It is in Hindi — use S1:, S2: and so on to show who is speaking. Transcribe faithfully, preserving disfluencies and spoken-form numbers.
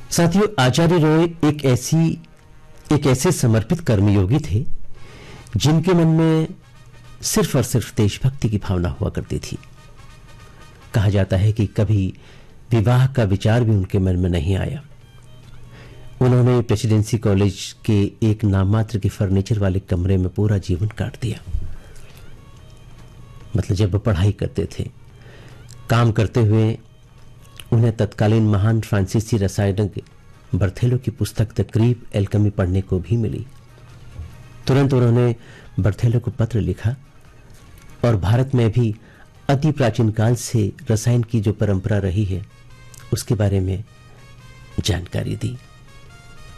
S1: साथियों, आचार्य रॉय एक ऐसी एक ऐसे समर्पित कर्मयोगी थे जिनके मन में सिर्फ और सिर्फ देशभक्ति की भावना हुआ करती थी। कहा जाता है कि कभी विवाह का विचार भी उनके मन में नहीं आया। उन्होंने प्रेसिडेंसी कॉलेज के एक नाममात्र के फर्नीचर वाले कमरे में पूरा जीवन काट दिया। मतलब जब वो पढ़ाई करते थे, काम करते हुए उन्हें तत्कालीन महान फ्रांसीसी रसायनज्ञ बर्थेलो की पुस्तक द क्रीप एल्केमी पढ़ने को भी मिली। तुरंत उन्होंने बर्थेलो को पत्र लिखा और भारत में भी अति प्राचीन काल से रसायन की जो परंपरा रही है उसके बारे में जानकारी दी।